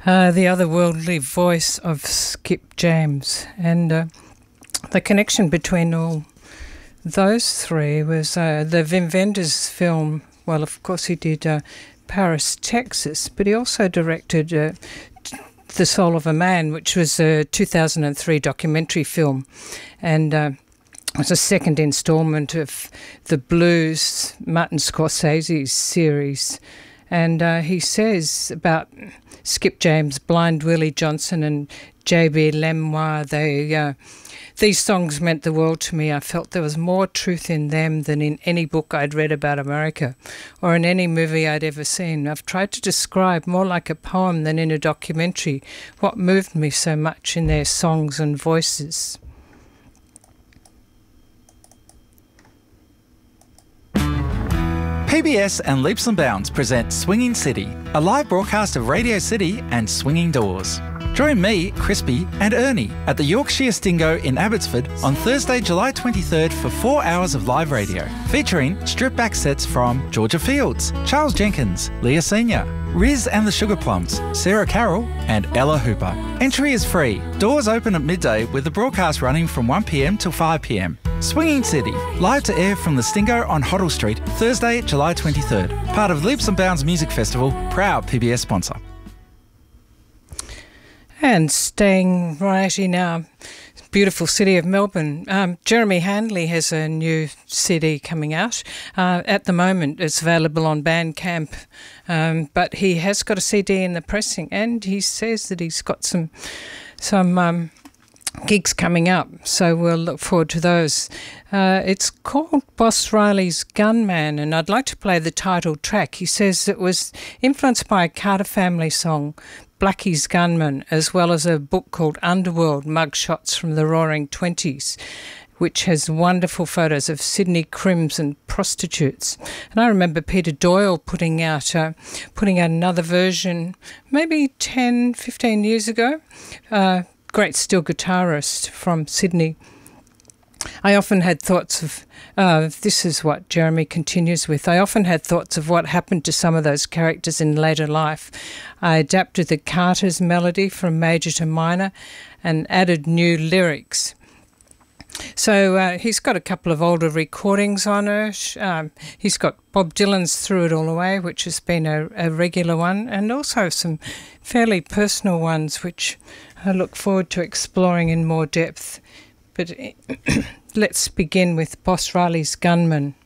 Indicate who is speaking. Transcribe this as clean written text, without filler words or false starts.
Speaker 1: The otherworldly voice of Skip James. And the connection between all those three was the Wim Wenders film. Well, of course, he did Paris, Texas, but he also directed The Soul of a Man, which was a 2003 documentary film. And it was a second instalment of the Blues, Martin Scorsese's series. And he says about Skip James, Blind Willie Johnson and J.B. Lemoire, these songs meant the world to me. I felt there was more truth in them than in any book I'd read about America or in any movie I'd ever seen. I've tried to describe more like a poem than in a documentary what moved me so much in their songs and voices.
Speaker 2: PBS and Leaps and Bounds present Swinging City, a live broadcast of Radio City and Swinging Doors. Join me, Crispy, and Ernie at the Yorkshire Stingo in Abbotsford on Thursday, July 23rd for 4 hours of live radio, featuring stripped-back sets from Georgia Fields, Charles Jenkins, Leah Senior, Riz and the Sugar Plums, Sarah Carroll, and Ella Hooper. Entry is free. Doors open at midday with the broadcast running from 1 p.m. till 5 p.m. Swinging City, live to air from the Stingo on Hoddle Street, Thursday, July 23rd. Part of Leaps and Bounds Music Festival, proud PBS sponsor.
Speaker 1: And staying right in our beautiful city of Melbourne, Jeremy Handley has a new CD coming out. At the moment, it's available on Bandcamp, but he has got a CD in the pressing, and he says that he's got some gigs coming up, so we'll look forward to those. It's called Boss Riley's Gunman, and I'd like to play the title track. He says it was influenced by a Carter Family song, Blackie's Gunman, as well as a book called Underworld, Mugshots from the Roaring Twenties, which has wonderful photos of Sydney crims and prostitutes. And I remember Peter Doyle putting out another version maybe 10, 15 years ago. Great steel guitarist from Sydney. I often had thoughts of, this is what Jeremy continues with, I often had thoughts of what happened to some of those characters in later life. I adapted the Carter's melody from major to minor and added new lyrics. So he's got a couple of older recordings on it. He's got Bob Dylan's Threw It All Away, which has been a regular one, and also some fairly personal ones, which I look forward to exploring in more depth. But let's begin with Boss Riley's Gunman.